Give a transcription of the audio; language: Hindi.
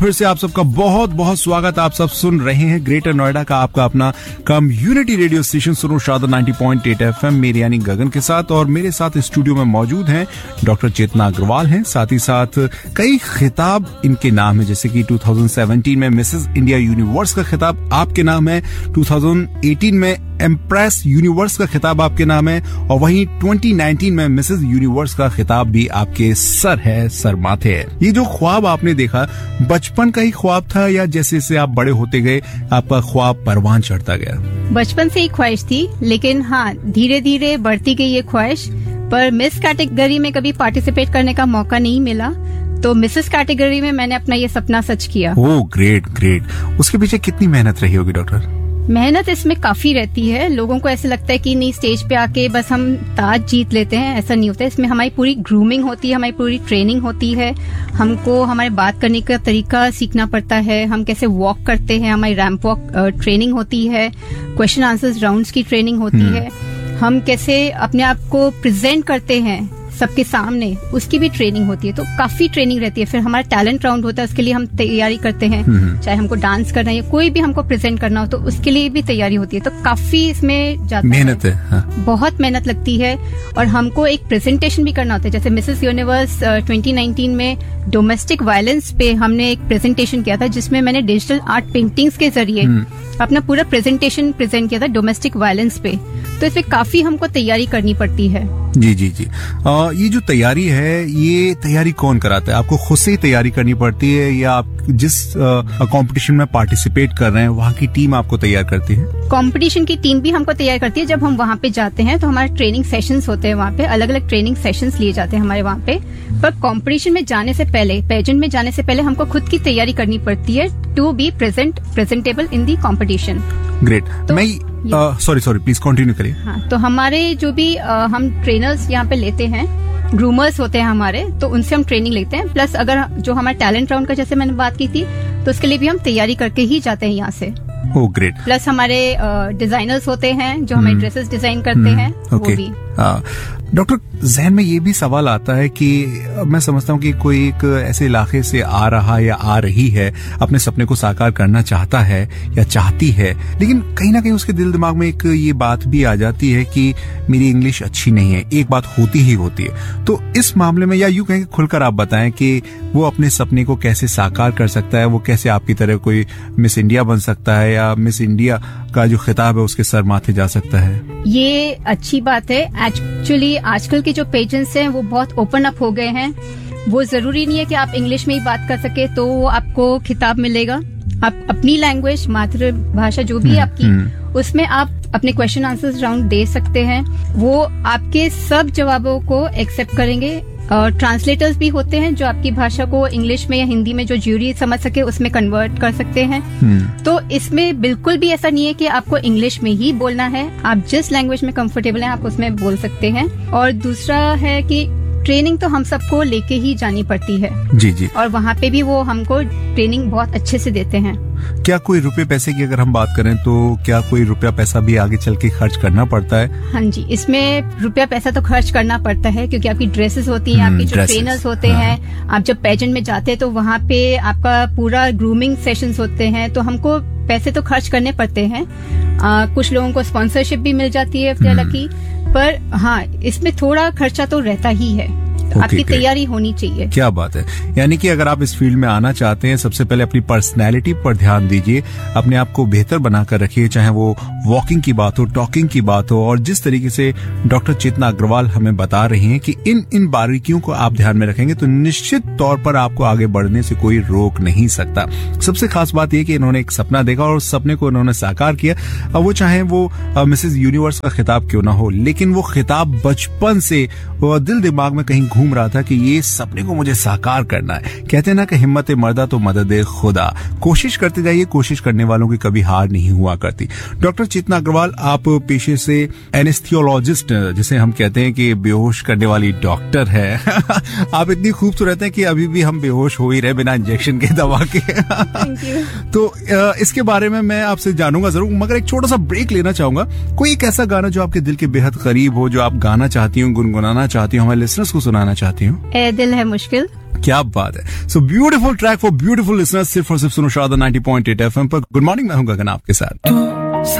फिर से आप सबका बहुत बहुत स्वागत। आप सब सुन रहे हैं ग्रेटर नोएडा का आपका अपना कम्युनिटी रेडियो स्टेशन सुनो शादा 90.8 FM मेरे यानी गगन के साथ। और मेरे साथ स्टूडियो में मौजूद हैं डॉक्टर चेतना अग्रवाल हैं। साथ ही साथ कई खिताब इनके नाम है, जैसे कि 2017 में मिसेस इंडिया यूनिवर्स का खिताब आपके नाम है, 2018 में एम्प्रेस यूनिवर्स का खिताब आपके नाम है, और वहीं 2019 में मिसेस यूनिवर्स का खिताब भी आपके सर है, सर माथे है। ये जो ख्वाब आपने देखा बचपन का ही ख्वाब था या जैसे जैसे आप बड़े होते गए आपका ख्वाब परवान चढ़ता गया? बचपन से ही ख्वाहिश थी, लेकिन हाँ धीरे धीरे बढ़ती गई ये ख्वाहिश। पर मिस कैटेगरी में कभी पार्टिसिपेट करने का मौका नहीं मिला, तो मिसेस कैटेगरी में मैंने अपना ये सपना सच किया। Oh great great. उसके पीछे कितनी मेहनत रही होगी डॉक्टर? मेहनत इसमें काफी रहती है। लोगों को ऐसे लगता है कि नहीं स्टेज पे आके बस हम ताज जीत लेते हैं, ऐसा नहीं होता है। इसमें हमारी पूरी ग्रूमिंग होती है, हमारी पूरी ट्रेनिंग होती है। हमको हमारे बात करने का तरीका सीखना पड़ता है, हम कैसे वॉक करते हैं, हमारी रैंप वॉक ट्रेनिंग होती है, क्वेश्चन आंसर्स राउंड्स की ट्रेनिंग होती है, हम कैसे अपने आप को प्रेजेंट करते हैं सबके सामने, उसकी भी ट्रेनिंग होती है। तो काफी ट्रेनिंग रहती है। फिर हमारा टैलेंट राउंड होता है, उसके लिए हम तैयारी करते हैं, चाहे हमको डांस करना है या कोई भी हमको प्रेजेंट करना हो तो उसके लिए भी तैयारी होती है। तो काफी इसमें जाता मेहनत है, हाँ। बहुत मेहनत लगती है। और हमको एक प्रेजेंटेशन भी करना होता है। जैसे मिसेस यूनिवर्स 2019 में डोमेस्टिक वायलेंस पे हमने एक प्रेजेंटेशन किया था, जिसमें मैंने डिजिटल आर्ट पेंटिंग्स के जरिए अपना पूरा प्रेजेंटेशन प्रेजेंट किया था डोमेस्टिक वायलेंस पे। तो इसमें काफी हमको तैयारी करनी पड़ती है। जी जी जी। ये जो तैयारी है, ये तैयारी कौन कराता है? आपको खुद से ही तैयारी करनी पड़ती है या आप जिस कंपटीशन में पार्टिसिपेट कर रहे हैं वहाँ की टीम आपको तैयार करती है? कंपटीशन की टीम भी हमको तैयार करती है। जब हम वहाँ पे जाते हैं तो हमारे ट्रेनिंग सेशंस होते हैं, वहाँ पे अलग अलग ट्रेनिंग सेशंस लिए जाते हैं हमारे वहाँ पे। पर कंपटीशन में जाने से पहले, पेजेंट में जाने से पहले हमको खुद की तैयारी करनी पड़ती है to be presentable in the competition. Great. Sorry please continue करिए। हाँ, तो हमारे जो भी हम ट्रेनर्स यहाँ पे लेते हैं, ग्रूमर्स होते हैं हमारे, तो उनसे हम ट्रेनिंग लेते हैं। प्लस अगर जो हमारा टैलेंट राउंड का जैसे मैंने बात की थी, तो उसके लिए भी हम तैयारी करके ही जाते हैं यहाँ से। Oh great. प्लस हमारे डिजाइनर्स होते हैं जो हमारे ड्रेसेस डिजाइन करते हैं, वो भी। डॉक्टर, जहन में ये भी सवाल आता है कि मैं समझता हूँ कि कोई एक ऐसे इलाके से आ रहा या आ रही है, अपने सपने को साकार करना चाहता है या चाहती है, लेकिन कहीं ना कहीं उसके दिल दिमाग में एक ये बात भी आ जाती है कि मेरी इंग्लिश अच्छी नहीं है। एक बात होती ही होती है। तो इस मामले में, या यूं कहें खुलकर आप बताएं कि वो अपने सपने को कैसे साकार कर सकता है, वो कैसे आपकी तरह कोई मिस इंडिया बन सकता है या मिस इंडिया का जो खिताब है उसके सर माथे जा सकता है? ये अच्छी बात है। एक्चुअली आजकल के जो पेजेंट्स हैं वो बहुत ओपन अप हो गए हैं। वो जरूरी नहीं है कि आप इंग्लिश में ही बात कर सके तो आपको खिताब मिलेगा। आप अपनी लैंग्वेज, मातृभाषा जो भी है आपकी, उसमें आप अपने क्वेश्चन आंसर्स राउंड दे सकते हैं। वो आपके सब जवाबों को एक्सेप्ट करेंगे। ट्रांसलेटर्स भी होते हैं जो आपकी भाषा को इंग्लिश में या हिंदी में जो ज्यूरी समझ सके उसमें कन्वर्ट कर सकते हैं। तो इसमें बिल्कुल भी ऐसा नहीं है कि आपको इंग्लिश में ही बोलना है। आप जिस लैंग्वेज में कंफर्टेबल हैं आप उसमें बोल सकते हैं। और दूसरा है कि ट्रेनिंग तो हम सबको लेके ही जानी पड़ती है। जी जी। और वहाँ पे भी वो हमको ट्रेनिंग बहुत अच्छे से देते हैं। क्या कोई रुपए पैसे की अगर हम बात करें तो क्या कोई रुपया पैसा भी आगे चल के खर्च करना पड़ता है? हाँ जी, इसमें रुपया पैसा तो खर्च करना पड़ता है, क्योंकि आपकी ड्रेसेस होती हैं, आपके जो ट्रेनर्स होते हैं। आप जब पेजेंट में जाते हैं तो वहाँ पे आपका पूरा ग्रूमिंग सेशंस होते हैं, तो हमको पैसे तो खर्च करने पड़ते हैं। कुछ लोगों को स्पॉन्सरशिप भी मिल जाती है की, पर हाँ इसमें थोड़ा खर्चा तो रहता ही है। आपकी तैयारी होनी चाहिए। क्या बात है। यानी कि अगर आप इस फील्ड में आना चाहते हैं, सबसे पहले अपनी पर्सनैलिटी पर ध्यान दीजिए, अपने आप को बेहतर बनाकर रखिए, चाहे वो वॉकिंग की बात हो, टॉकिंग की बात हो। और जिस तरीके से डॉक्टर चेतना अग्रवाल हमें बता रही हैं कि इन बारीकियों को आप ध्यान में रखेंगे तो निश्चित तौर पर आपको आगे बढ़ने से कोई रोक नहीं सकता। सबसे खास बात यह कि इन्होंने एक सपना देखा और उस सपने को इन्होंने साकार किया। अब वो चाहे वो मिसेस यूनिवर्स का खिताब क्यों ना हो, लेकिन वो खिताब बचपन से दिल दिमाग में कहीं घूम रहा था कि ये सपने को मुझे साकार करना है। कहते हैं ना कि हिम्मत मर्दा तो मदद खुदा। कोशिश करते जाइए, कोशिश करने वालों की कभी हार नहीं हुआ करती। डॉक्टर चेतना अग्रवाल, आप पेशे से एनेस्थीसियोलॉजिस्ट, जिसे हम कहते हैं कि बेहोश करने वाली डॉक्टर है। आप इतनी खूबसूरत हैं कि अभी भी हम बेहोश हो ही रहे बिना इंजेक्शन के, दवा के। तो इसके बारे में मैं आपसे जानूंगा जरूर, मगर एक छोटा सा ब्रेक लेना चाहूंगा। कोई एक ऐसा गाना जो आपके दिल के बेहद करीब हो, जो आप गाना चाहती हूँ, गुनगुनाना चाहती हूँ, हमारे लिसनर्स को सुनाना चाहती हूँ? ए दिल है मुश्किल। क्या बात है। So beautiful track for beautiful listeners, सिर्फ और सिर्फ सुनो शारदा 90.8 FM पर। गुड मॉर्निंग, मैं हूं गगन आपके साथ।